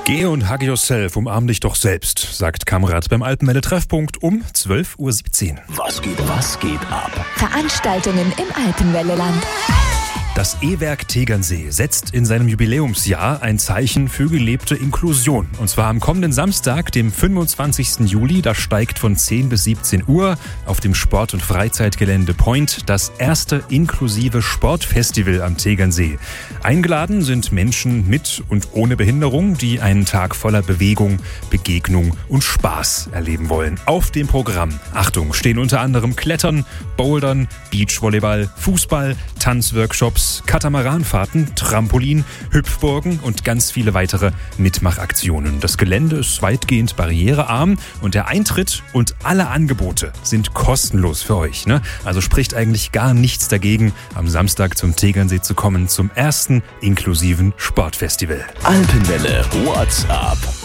Geh und hug yourself, umarm dich doch selbst, sagt Kamrat beim Alpenwelle-Treffpunkt um 12.17 Uhr. Was geht ab? Veranstaltungen im Alpenwelleland. Das E-Werk Tegernsee setzt in seinem Jubiläumsjahr ein Zeichen für gelebte Inklusion. Und zwar am kommenden Samstag, dem 25. Juli. Da steigt von 10 bis 17 Uhr auf dem Sport- und Freizeitgelände Point das erste inklusive Sportfestival am Tegernsee. Eingeladen sind Menschen mit und ohne Behinderung, die einen Tag voller Bewegung, Begegnung und Spaß erleben wollen. Auf dem Programm, Achtung, stehen unter anderem Klettern, Bouldern, Beachvolleyball, Fußball, Tanzworkshops, Katamaranfahrten, Trampolin, Hüpfburgen und ganz viele weitere Mitmachaktionen. Das Gelände ist weitgehend barrierearm und der Eintritt und alle Angebote sind kostenlos für euch. Also spricht eigentlich gar nichts dagegen, am Samstag zum Tegernsee zu kommen, zum ersten inklusiven Sportfestival. Alpenwelle WhatsApp.